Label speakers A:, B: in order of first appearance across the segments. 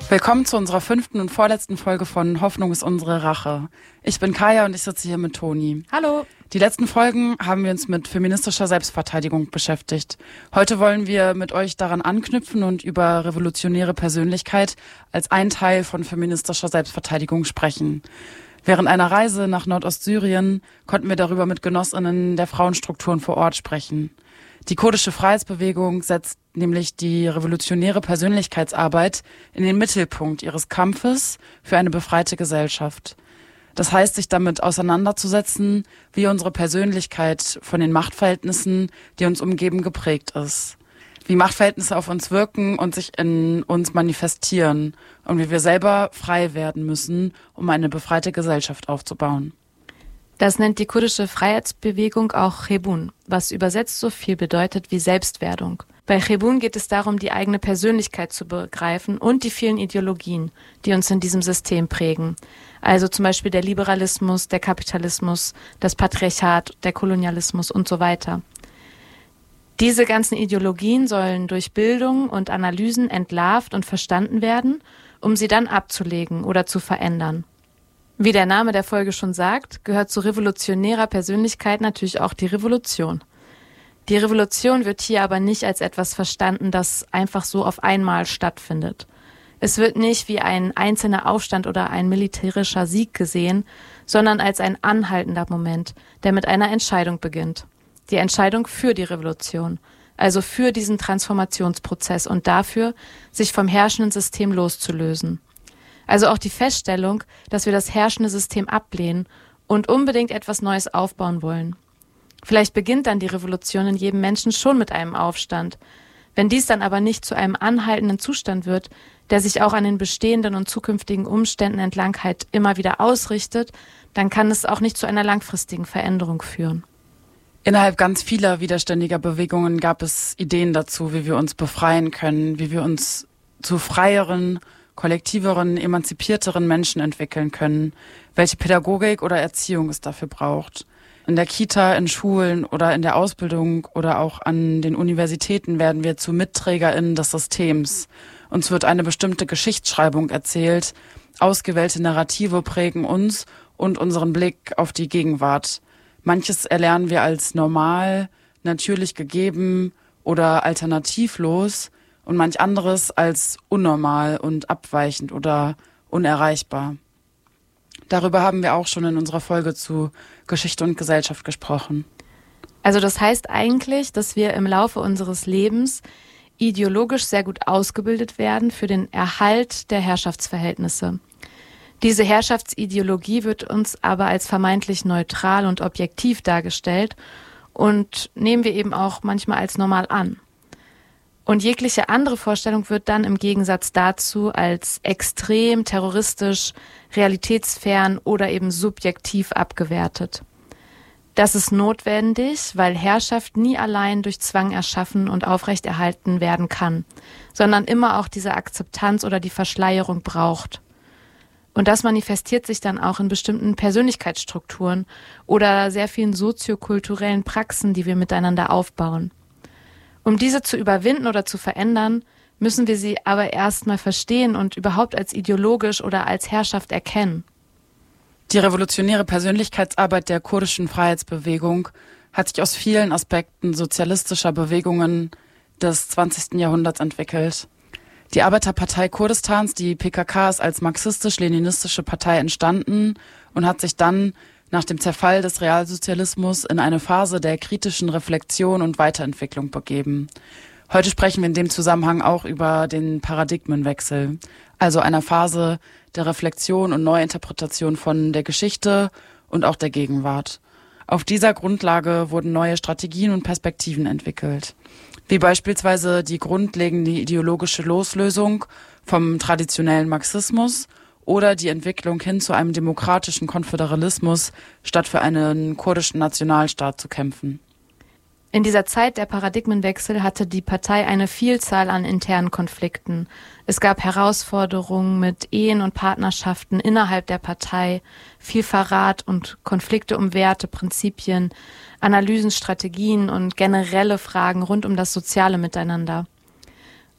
A: Willkommen zu unserer 5. und vorletzten Folge von Hoffnung ist unsere Rache. Ich bin Kaya und ich sitze hier mit Toni.
B: Hallo.
A: Die letzten Folgen haben wir uns mit feministischer Selbstverteidigung beschäftigt. Heute wollen wir mit euch daran anknüpfen und über revolutionäre Persönlichkeit als ein Teil von feministischer Selbstverteidigung sprechen. Während einer Reise nach Nordostsyrien konnten wir darüber mit GenossInnen der Frauenstrukturen vor Ort sprechen. Die kurdische Freiheitsbewegung setzt nämlich die revolutionäre Persönlichkeitsarbeit in den Mittelpunkt ihres Kampfes für eine befreite Gesellschaft. Das heißt, sich damit auseinanderzusetzen, wie unsere Persönlichkeit von den Machtverhältnissen, die uns umgeben, geprägt ist. Wie Machtverhältnisse auf uns wirken und sich in uns manifestieren und wie wir selber frei werden müssen, um eine befreite Gesellschaft aufzubauen.
B: Das nennt die kurdische Freiheitsbewegung auch Chebun, was übersetzt so viel bedeutet wie Selbstwerdung. Bei Chebun geht es darum, die eigene Persönlichkeit zu begreifen und die vielen Ideologien, die uns in diesem System prägen. Also zum Beispiel der Liberalismus, der Kapitalismus, das Patriarchat, der Kolonialismus und so weiter. Diese ganzen Ideologien sollen durch Bildung und Analysen entlarvt und verstanden werden, um sie dann abzulegen oder zu verändern. Wie der Name der Folge schon sagt, gehört zu revolutionärer Persönlichkeit natürlich auch die Revolution. Die Revolution wird hier aber nicht als etwas verstanden, das einfach so auf einmal stattfindet. Es wird nicht wie ein einzelner Aufstand oder ein militärischer Sieg gesehen, sondern als ein anhaltender Moment, der mit einer Entscheidung beginnt. Die Entscheidung für die Revolution, also für diesen Transformationsprozess und dafür, sich vom herrschenden System loszulösen. Also auch die Feststellung, dass wir das herrschende System ablehnen und unbedingt etwas Neues aufbauen wollen. Vielleicht beginnt dann die Revolution in jedem Menschen schon mit einem Aufstand. Wenn dies dann aber nicht zu einem anhaltenden Zustand wird, der sich auch an den bestehenden und zukünftigen Umständen entlang halt immer wieder ausrichtet, dann kann es auch nicht zu einer langfristigen Veränderung führen.
A: Innerhalb ganz vieler widerständiger Bewegungen gab es Ideen dazu, wie wir uns befreien können, wie wir uns zu freieren, kollektiveren, emanzipierteren Menschen entwickeln können, welche Pädagogik oder Erziehung es dafür braucht. In der Kita, in Schulen oder in der Ausbildung oder auch an den Universitäten werden wir zu MitträgerInnen des Systems. Uns wird eine bestimmte Geschichtsschreibung erzählt, ausgewählte Narrative prägen uns und unseren Blick auf die Gegenwart. Manches erlernen wir als normal, natürlich gegeben oder alternativlos, und manch anderes als unnormal und abweichend oder unerreichbar. Darüber haben wir auch schon in unserer Folge zu Geschichte und Gesellschaft gesprochen.
B: Also das heißt eigentlich, dass wir im Laufe unseres Lebens ideologisch sehr gut ausgebildet werden für den Erhalt der Herrschaftsverhältnisse. Diese Herrschaftsideologie wird uns aber als vermeintlich neutral und objektiv dargestellt und nehmen wir eben auch manchmal als normal an. Und jegliche andere Vorstellung wird dann im Gegensatz dazu als extrem, terroristisch, realitätsfern oder eben subjektiv abgewertet. Das ist notwendig, weil Herrschaft nie allein durch Zwang erschaffen und aufrechterhalten werden kann, sondern immer auch diese Akzeptanz oder die Verschleierung braucht. Und das manifestiert sich dann auch in bestimmten Persönlichkeitsstrukturen oder sehr vielen soziokulturellen Praxen, die wir miteinander aufbauen. Um diese zu überwinden oder zu verändern, müssen wir sie aber erstmal verstehen und überhaupt als ideologisch oder als Herrschaft erkennen.
A: Die revolutionäre Persönlichkeitsarbeit der kurdischen Freiheitsbewegung hat sich aus vielen Aspekten sozialistischer Bewegungen des 20. Jahrhunderts entwickelt. Die Arbeiterpartei Kurdistans, die PKK, ist als marxistisch-leninistische Partei entstanden und hat sich dann nach dem Zerfall des Realsozialismus in eine Phase der kritischen Reflexion und Weiterentwicklung begeben. Heute sprechen wir in dem Zusammenhang auch über den Paradigmenwechsel, also einer Phase der Reflexion und Neuinterpretation von der Geschichte und auch der Gegenwart. Auf dieser Grundlage wurden neue Strategien und Perspektiven entwickelt, wie beispielsweise die grundlegende ideologische Loslösung vom traditionellen Marxismus oder die Entwicklung hin zu einem demokratischen Konföderalismus, statt für einen kurdischen Nationalstaat zu kämpfen.
B: In dieser Zeit der Paradigmenwechsel hatte die Partei eine Vielzahl an internen Konflikten. Es gab Herausforderungen mit Ehen und Partnerschaften innerhalb der Partei, viel Verrat und Konflikte um Werte, Prinzipien, Analysen, Strategien und generelle Fragen rund um das soziale Miteinander.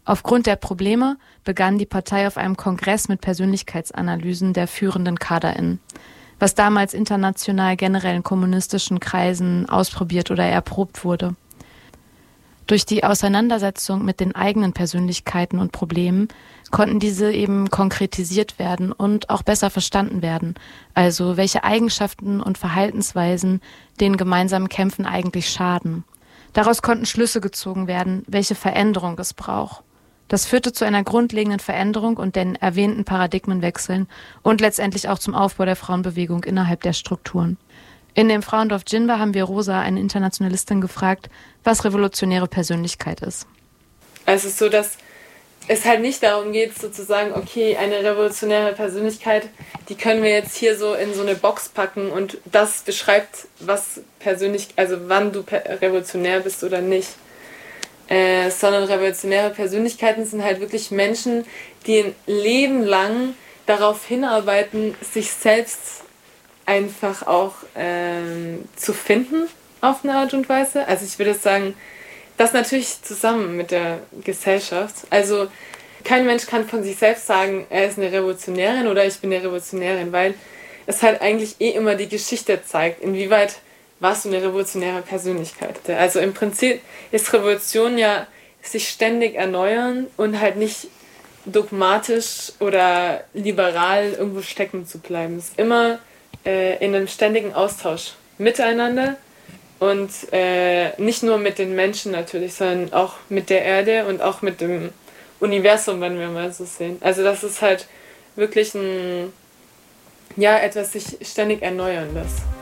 B: Aufgrund der Probleme begann die Partei auf einem Kongress mit Persönlichkeitsanalysen der führenden KaderInnen, was damals international generell in kommunistischen Kreisen ausprobiert oder erprobt wurde. Durch die Auseinandersetzung mit den eigenen Persönlichkeiten und Problemen konnten diese eben konkretisiert werden und auch besser verstanden werden, also welche Eigenschaften und Verhaltensweisen den gemeinsamen Kämpfen eigentlich schaden. Daraus konnten Schlüsse gezogen werden, welche Veränderung es braucht. Das führte zu einer grundlegenden Veränderung und den erwähnten Paradigmenwechseln und letztendlich auch zum Aufbau der Frauenbewegung innerhalb der Strukturen. In dem Frauendorf Dschinba haben wir Rosa, eine Internationalistin, gefragt, was revolutionäre Persönlichkeit ist.
C: Also es ist so, dass es halt nicht darum geht, sozusagen, okay, eine revolutionäre Persönlichkeit, die können wir jetzt hier so in so eine Box packen und das beschreibt, was persönlich, also wann du revolutionär bist oder nicht. Sondern revolutionäre Persönlichkeiten sind halt wirklich Menschen, die ein Leben lang darauf hinarbeiten, sich selbst einfach auch zu finden auf eine Art und Weise. Also ich würde sagen, das natürlich zusammen mit der Gesellschaft. Also kein Mensch kann von sich selbst sagen, er ist eine Revolutionärin oder ich bin eine Revolutionärin, weil es halt eigentlich immer die Geschichte zeigt, inwieweit warst du eine revolutionäre Persönlichkeit. Also im Prinzip ist Revolution ja sich ständig erneuern und halt nicht dogmatisch oder liberal irgendwo stecken zu bleiben. Es ist immer in einem ständigen Austausch miteinander und nicht nur mit den Menschen natürlich, sondern auch mit der Erde und auch mit dem Universum, wenn wir mal so sehen. Also das ist halt wirklich etwas sich ständig erneuerndes.